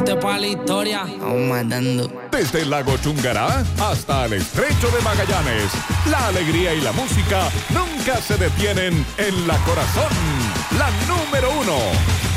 Ponte pa' la historia. Aún matando. Desde el lago Chungará hasta el estrecho de Magallanes, la alegría y la música nunca se detienen en La Corazón, la número 1.